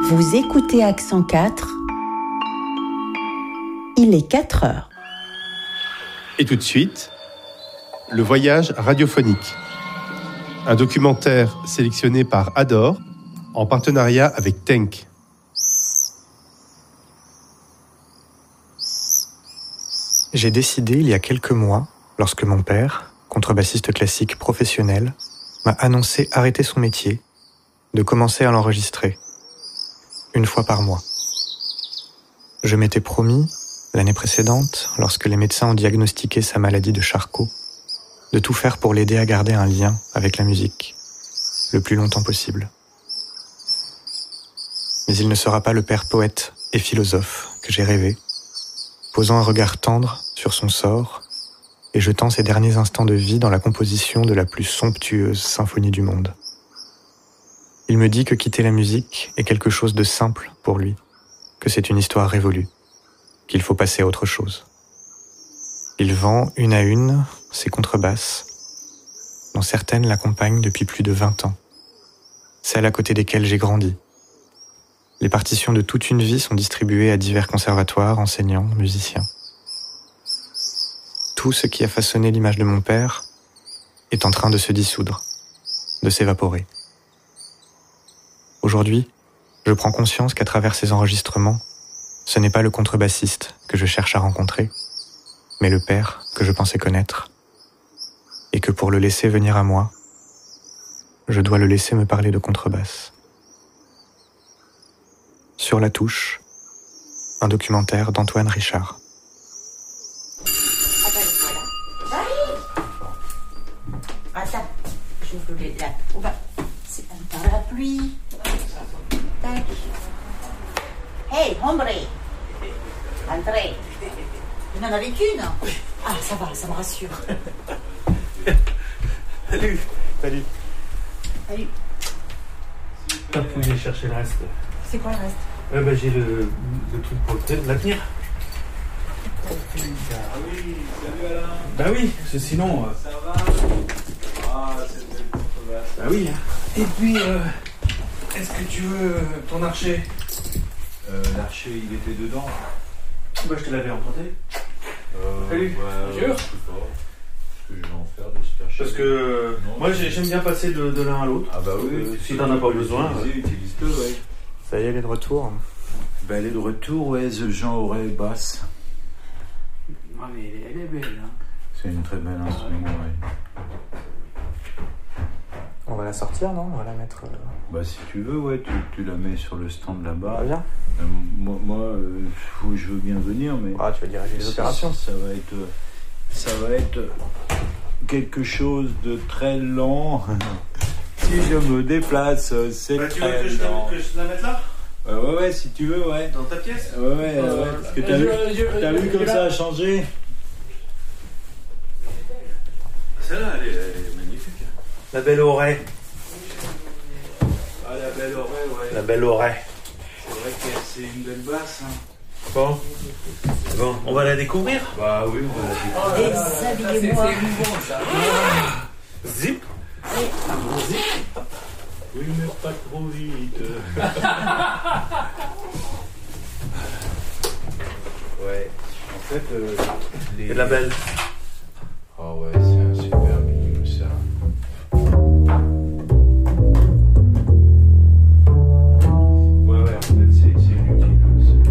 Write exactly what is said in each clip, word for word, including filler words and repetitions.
Vous écoutez Accent quatre. Il est quatre heures. Et tout de suite, le voyage radiophonique. Un documentaire sélectionné par Ador en partenariat avec Tenk. J'ai décidé il y a quelques mois, lorsque mon père, contrebassiste classique professionnel, m'a annoncé arrêter son métier, de commencer à l'enregistrer, une fois par mois. Je m'étais promis, l'année précédente, lorsque les médecins ont diagnostiqué sa maladie de Charcot, de tout faire pour l'aider à garder un lien avec la musique, le plus longtemps possible. Mais il ne sera pas le père poète et philosophe que j'ai rêvé, posant un regard tendre sur son sort et jetant ses derniers instants de vie dans la composition de la plus somptueuse symphonie du monde. Il me dit que quitter la musique est quelque chose de simple pour lui, que c'est une histoire révolue, qu'il faut passer à autre chose. Il vend une à une ses contrebasses, dont certaines l'accompagnent depuis plus de vingt ans, celles à côté desquelles j'ai grandi. Les partitions de toute une vie sont distribuées à divers conservatoires, enseignants, musiciens. Tout ce qui a façonné l'image de mon père est en train de se dissoudre, de s'évaporer. Aujourd'hui, je prends conscience qu'à travers ces enregistrements, ce n'est pas le contrebassiste que je cherche à rencontrer, mais le père que je pensais connaître, et que pour le laisser venir à moi, je dois le laisser me parler de contrebasse. Sur la touche, un documentaire d'Antoine Richard. Attends, j'ouvre les là. On va. C'est dans la pluie. Tac. Hey, hombre. André. Vous n'en avez qu'une? Ah, ça va, ça me rassure. Salut. Salut. Salut. T'as pu aller chercher le reste. C'est quoi le reste? Euh, bah, j'ai le, le truc pour le, la tenir. Ah oui, salut Alain. Bah oui, parce que sinon... Euh... Ça va? Ah, c'est une belle contrebasse. Bah oui. Hein. Et puis, euh, est-ce que tu veux euh, ton archer? Euh, l'archer, il était dedans. Bah, je te l'avais emprunté. Euh, Salut. Ouais, Bonjour. ouais, je sais pas ce que je vais en faire de cet archer. Parce que Non, moi, c'est- j'aime bien passer de, de l'un à l'autre. Ah bah oui, Euh, tu si sais, t'en as tu pas peux besoin. l'utiliser, utilise-le, ouais. Ça y est, elle est de retour. Bah, elle est de retour, ouais, The Jean Auray basse. Ah, mais elle est, elle est belle, hein. C'est une très belle instrument, ouais. On va la sortir, non? On va la mettre... Euh... Bah, si tu veux, ouais, tu, tu la mets sur le stand là-bas. Bien. Euh, moi, moi euh, faut- je veux bien venir, mais... Ah, tu vas diriger les Ça- opérations. Ça va être, ça va être quelque chose de très lent. Si je me déplace, c'est Bah, tu veux très que je, la, lent. que je la mette là? Ouais, ouais, ouais, si tu veux, ouais. Dans ta pièce? Ouais, ouais, Euh, ouais. Parce que t'as je- vu, je- t'as je- vu je- comme je- ça a changé. Celle-là, elle est, elle est magnifique. La belle oreille. Ah, la belle oreille, ouais. La belle oreille. C'est vrai que c'est une belle basse. Hein. Bon. Bon, on va la découvrir. Bah oui, on va la découvrir. Déshabillez-moi. Zip. Zip. Oui, mais pas trop vite. Ouais. En fait, euh, les... Et la belle. Ah ouais, c'est un super bidule, ça. Ouais, ouais, en fait, c'est, c'est inutile. C'est,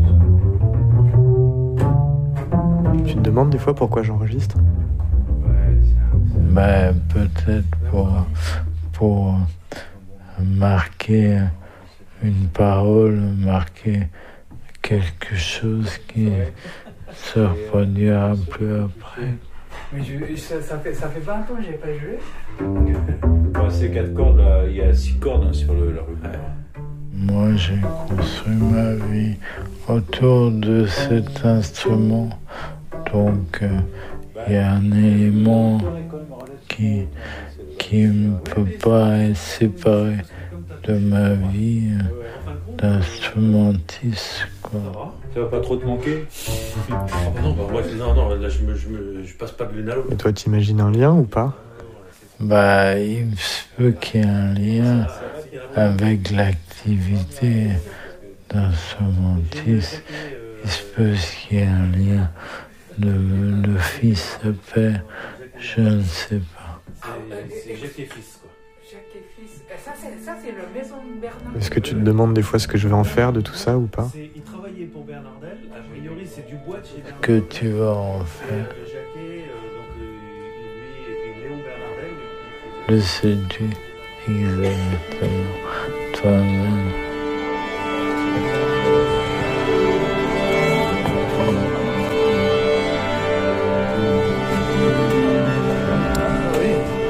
c'est Tu te demandes des fois pourquoi j'enregistre? Ouais, c'est un... Ben, peut-être pour, pour marquer une parole, marquer quelque chose qui se reproduira un peu après. Mais je, ça, ça, fait, ça fait vingt ans que j'ai pas joué. Bon, ces quatre cordes, là, il y a six cordes hein, sur le, la rumeur. Moi, j'ai construit ma vie autour de cet instrument. Donc, euh, il y a un élément qui qui ne peut pas être séparé de ma vie euh, d'instrumentiste, quoi. Ça va pas trop te manquer? Ah bah non, bah moi, non, non, là je, me, je, me, je passe pas de l'une à l'autre. Et toi, t'imagines un lien ou pas? Bah, il se peut qu'il y ait un lien avec l'activité d'instrumentiste. Il se peut qu'il y ait un lien de, de fils-père, je ne sais pas. C'est Jacques et fils, quoi. Jacques et fils. Ça, c'est, ça, c'est le maison de Bernard. Est-ce que tu te demandes des fois ce que je vais en faire de tout ça ou pas? Il travaillait pour Bernardel. A priori, c'est du bois de chez Bernardel. Que tu vas en faire? Jacquet, donc lui et puis Léon Bernardel. Le sais-tu exactement toi-même?